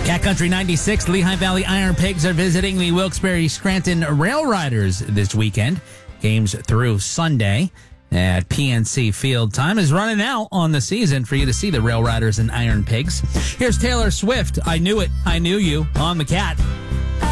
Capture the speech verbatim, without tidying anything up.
Cat Country ninety-six, Lehigh Valley Iron Pigs are visiting the Wilkes-Barre Scranton Rail Riders this weekend. Games through Sunday at P N C Field. Time is running out on the season for you to see the Rail Riders and Iron Pigs. Here's Taylor Swift, I Knew It, I Knew You, on the Cat.